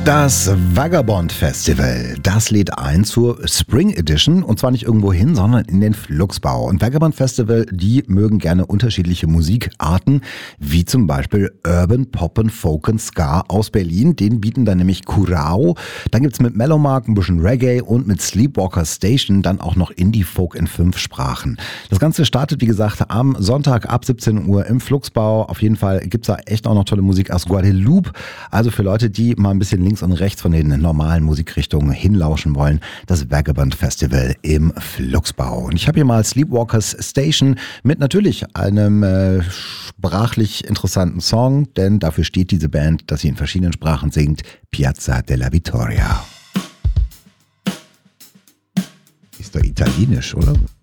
Das Vagabond Festival, das lädt ein zur Spring Edition und zwar nicht irgendwo hin, sondern in den Flugsbau. Und Vagabond Festival, die mögen gerne unterschiedliche Musikarten, wie zum Beispiel Urban, Poppen, Folk, Ska aus Berlin. Den bieten dann nämlich Kurao. Dann gibt's mit Mellowmark ein bisschen Reggae und mit Sleepwalker Station dann auch noch Indie-Folk in 5 Sprachen. Das Ganze startet, wie gesagt, am Sonntag ab 17 Uhr im Flugsbau. Auf jeden Fall gibt's da echt auch noch tolle Musik aus Guadeloupe. Also für Leute, die mal ein bisschen links und rechts von den normalen Musikrichtungen hinlauschen wollen, das Vagabond Festival im Flugsbau. Und ich habe hier mal Sleepwalkers Station mit natürlich einem sprachlich interessanten Song, denn dafür steht diese Band, dass sie in verschiedenen Sprachen singt, Piazza della Vittoria. Ist doch italienisch, oder?